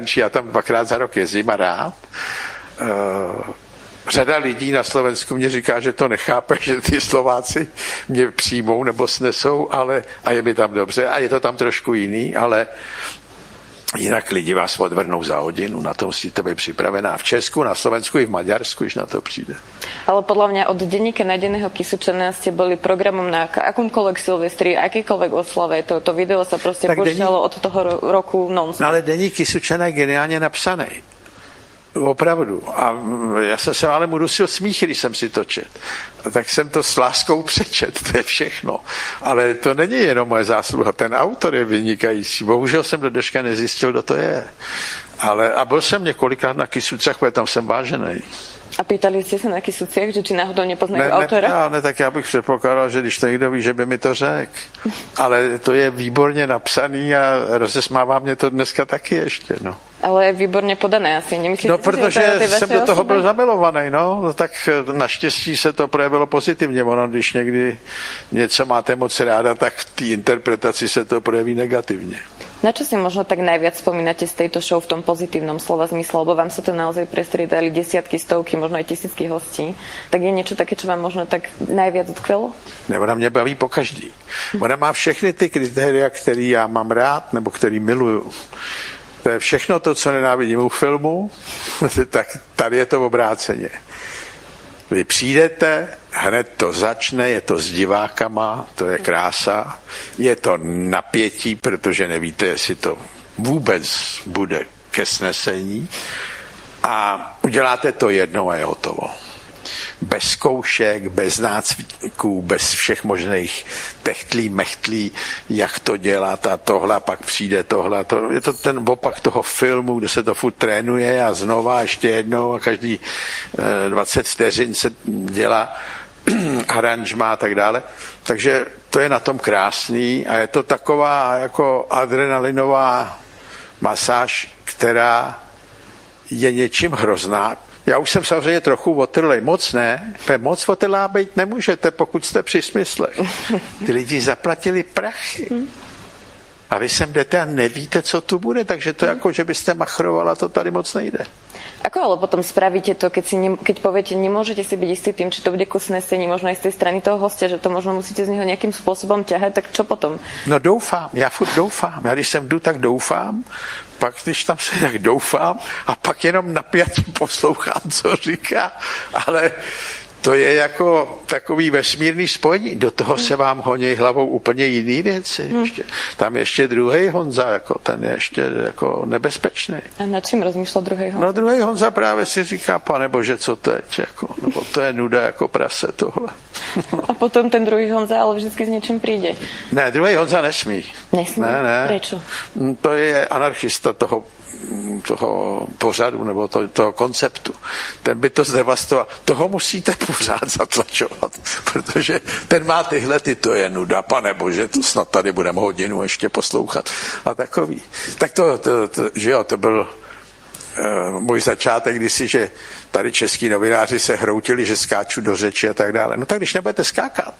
Já tam 2krát za rok jezdím a rád. Řada lidí na Slovensku mě říká, že to nechápe, že ty Slováci mě přijmou nebo snesou, ale a je mi tam dobře a je to tam trošku jiný, ale jinak lidi vás odvrnou za hodinu, na to musíte být připravená v Česku, na Slovensku i v Maďarsku, když na to přijde. Ale podľa mňa od denníka Nádeného Kysučana ste boli programom na akomkoľvek silvestri, akýkoľvek oslave. To video sa proste púšťalo od toho roku non-stop. No ale deník Kysučana je geniálně napsaný. Opravdu. A já jsem se ale mu dusil smích, když jsem si to čet. Tak jsem to s láskou přečet, to je všechno. Ale to není jenom moje zásluha, ten autor je vynikající. Bohužel jsem do dneška nezjistil, kdo to je. A byl jsem několikrát na Kysucách, protože tam jsem vážený. A pýtali ste sa na Kysuciach, že či náhodou nepoznajú autora? Ne, tak já bych předpokládal, že když to někdo ví, že by mi to řekl. Ale to je výborně napsaný a rozesmává mě to dneska taky ještě, no. Ale je výborně podané asi, nemyslíte? No, protože jsem do toho byl zamilovaný, no, tak naštěstí se to projevilo pozitivně. Ono, když někdy něco máte moc ráda, tak v té interpretaci se to projeví negativně. Na čo si možno tak najviac spomínate z tejto show v tom pozitívnom slova zmysle, lebo vám sa to naozaj prestriedali desiatky, stovky, možno aj tisícky hostí, tak je niečo také, čo vám možno tak najviac utkvelo? Ne, ona mě baví po každý. Ona má všechny ty kritéria, které já mám rád, nebo který miluju. To je všechno to, co nenávidím u filmu, tak tady je to obráceně. Vy přijdete, hned to začne, je to s divákama, to je krása, je to napětí, protože nevíte, jestli to vůbec bude ke snesení a uděláte to jednou a je hotovo. Bez zkoušek, bez nácviků, bez všech možných techtlí, mechtlí, jak to dělat a tohle, pak přijde tohle. Je to ten opak toho filmu, kde se to furt trénuje a znova ještě jednou a každý 20 vteřin se dělá aranžma a tak dále. Takže to je na tom krásný a je to taková jako adrenalinová masáž, která je něčím hrozná. Já už jsem samozřejmě trochu otrlej, moc ne, moc otrlá být nemůžete, pokud jste při smyslech. Ty lidi zaplatili prachy. A vy sem jdete a nevíte, co tu bude, takže to jako, že byste machrovala, to tady moc nejde. Ako ale potom spravíte to, keď poviete, nemôžete si byť istý tým, či to bude ku snesení, možno aj z tej strany toho hostia, že to možno musíte z neho nejakým spôsobom ťahať, tak čo potom? No doufám, já furt doufám. Já když sem jdu, tak doufám, pak když tam se tak doufám a pak jenom napjatě poslouchám, co říká, ale to je jako takový vesmírný spojení. Do toho se vám honí hlavou úplně jiný věci. Tam ještě druhý Honza, jako, ten je ještě jako nebezpečný. A nad čím rozmýšlel druhý Honza? No druhý Honza právě si říká, pane bože, co teď? Jako, nebo to je nuda jako prase tohle. A potom ten druhý Honza ale vždycky s něčím přijde. Ne, druhý Honza nesmí. Nesmí? Ne. Prečo? To je anarchista toho pořadu nebo toho konceptu. Ten by to zdevastoval. Toho musíte pořád zatlačovat, protože ten má tyhle, to je nuda, pane bože, to snad tady budeme hodinu ještě poslouchat. A takový. Tak že jo, to byl můj začátek, kdysi, že tady český novináři se hroutili, že skáču do řeči a tak dále. No tak když nebudete skákat,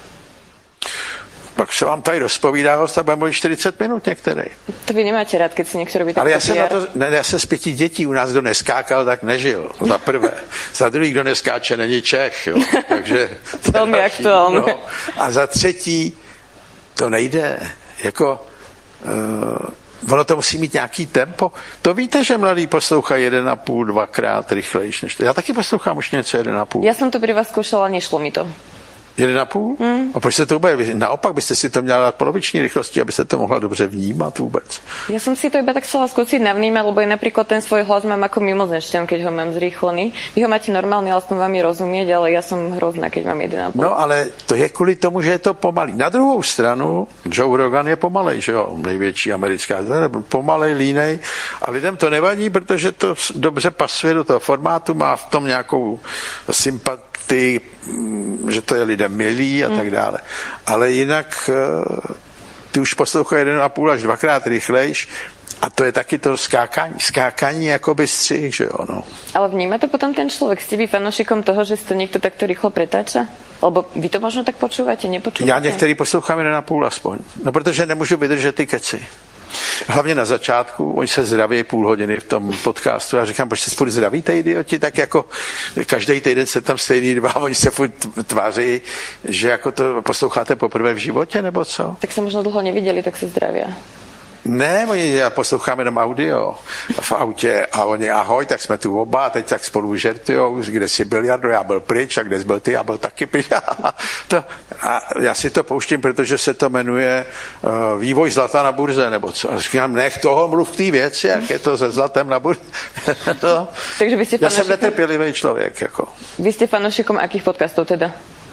pak se vám tady rozpovídá host a bude mluvit 40 minut některý. To vy nemáte rád, keď si někdo robí ale já jsem z 5 dětí, u nás kdo neskákal, tak nežil. Za prvé. Za druhý, kdo neskáče, není Čech. Jo. Takže velmi aktuálně. No. A za třetí, to nejde. Jako, ono to musí mít nějaký tempo. To víte, že mladí poslouchají 1,5, 2krát rychlejší než to. Já taky poslouchám už něco 1,5. Já jsem to pri vás zkoušela, nešlo mi to. 1,5? A proč se to bude? Naopak byste si to měla dát poloviční rychlosti, abyste to mohla dobře vnímat vůbec. Ja som si to iba tak chcela skúsiť navnímať, lebo je napríklad ten svoj hlas mám ako mimozemšťan, keď ho mám zrýchlený. Vy ho máte normálny, ale som vám je rozumieť, ale ja som hrozná, keď mám 1,5. No ale to je kvůli tomu, že je to pomalý. Na druhou stranu, Joe Rogan je pomalej, že jo? Největší americká, pomalej, línej. A lidem to nevadí, protože to dobře pasuje do toho formátu, má v tom nějakou sympatii, že to je lidem milý a tak dále. Ale jinak ty už poslouchají 1,5 až 2krát rychlejš a to je taky to skákání jakoby střih, že jo, no. Ale vníma to potom ten človek? Ste vy fanošikom toho, že to niekto takto rýchlo pretáča? Lebo vy to možno tak počúvate, nepočúvate? Já některý poslouchám 1,5 aspoň. No protože nemůžu vydržet ty keci. Hlavně na začátku, oni se zdraví půl hodiny v tom podcastu. Já říkám, proč se furt zdravíte, idioti? Tak jako každý týden se tam stejný dva, oni se furt tváří, že jako to posloucháte poprvé v životě, nebo co? Tak se možno dlho neviděli, tak se zdravia. Ne, já poslouchám jenom audio v autě a oni ahoj, tak jsme tu oba a teď tak spolu žertujou, kde jsi byl, Jardo, já byl pryč a kde jsi byl ty, já byl taky pryč. A já si to pouštím, protože se to jmenuje vývoj zlata na burze, nebo co. A říkám, nech toho mluv k té věci, jak je to se zlatem na burze. No. Takže vy jste Já jsem netrpělivý člověk. Jako. Vy jste fanoušikom akých podcastů teda?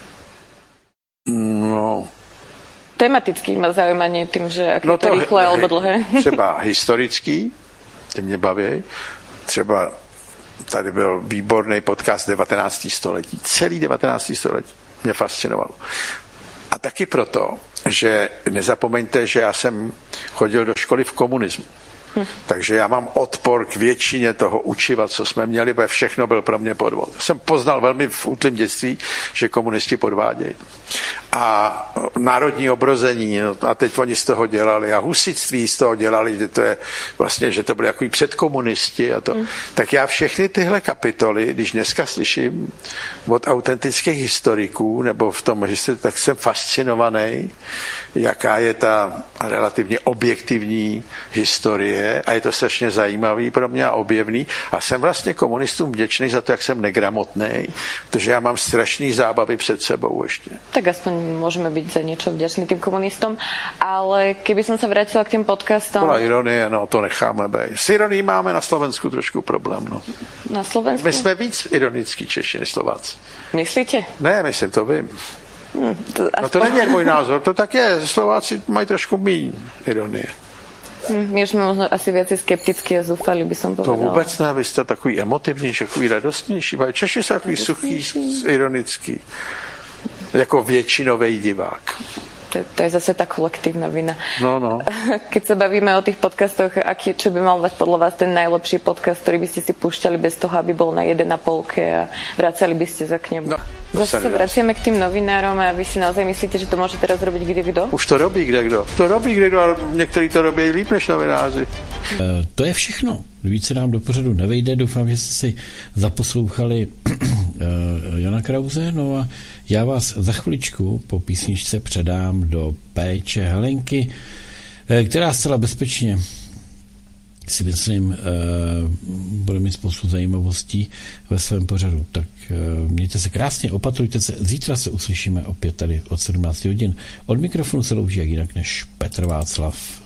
No... Tematický má zaujímanie tým, že ak je to rýchle alebo dlhé. Třeba historický, ty mě baví. Třeba tady byl výborný podcast 19. století. Celý 19. století mě fascinovalo. A taky proto, že nezapomeňte, že já jsem chodil do školy v komunismu. Takže já mám odpor k většině toho učiva, co jsme měli, protože všechno byl pro mě podvod. Jsem poznal velmi v útlém dětství, že komunisti podvádějí. A národní obrození, no, a teď oni z toho dělali, a husitství z toho dělali, že to je vlastně, že to byli jako předkomunisti a to. Tak já všechny tyhle kapitoly, když dneska slyším od autentických historiků, nebo v tom historii, tak jsem fascinovaný, jaká je ta relativně objektivní historie a je to strašně zajímavý pro mě a objevný a jsem vlastně komunistům vděčný za to, jak jsem negramotný, protože já mám strašný zábavy před sebou ještě. Tak aspoň môžeme byť za niečo vďační tým komunistom, ale keby som sa vrátila k tým podcastom... Bola ironie, no to necháme být. S ironií máme na Slovensku trošku problém, no. Na Slovensku? My jsme víc ironický Češi než Slováci. Myslíte? Ne, myslím, to vím. No to není můj názor, to tak je. Slováci mají trošku míň ironie. My už jsme možno asi viacej skeptickí a zúfali, by som povedala. To vůbec ne, vy jste takový emotivnější, takový radostnější. Češi jsou takový suchý, ironický. Jako většinový divák. To je zase tá kolektívna vina. No. Keď sa bavíme o tých podcastoch, čo by mal mať podľa vás ten najlepší podcast, ktorý by ste si púšťali bez toho, aby bol na 1,5 a vracali by ste sa k nemu? No, zase sa vraciame k tým novinárom a vy si naozaj myslíte, že to môže teraz robiť kdekdo? Už to robí kdekdo. To robí kdekdo a někteří to robí líp než novináři. To je všechno. Více nám do pořadu nevejde. Doufám, že jste si zaposlouchali Jana Krause. No a já vás za chviličku po písničce předám do péče Helenky, která zcela bezpečně, si myslím, bude mít spoustu zajímavostí ve svém pořadu. Tak mějte se krásně, opatrujte se. Zítra se uslyšíme opět tady od 17 hodin. Od mikrofonu se louží jak jinak než Petr Václav.